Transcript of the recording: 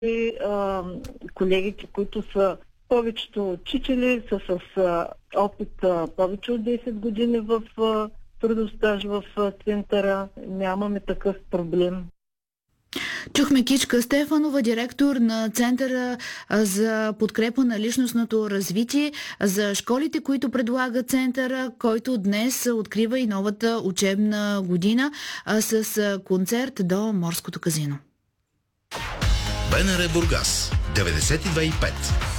И колегите, които са повечето учители, са с опит повече от 10 години в трудов стаж в центъра. Нямаме такъв проблем. Чухме Кичка Стефанова, директор на Центъра за подкрепа на личностното развитие, за школите, които предлага Центъра, който днес открива и новата учебна година с концерт до Морското казино. БНР Бургас 92,5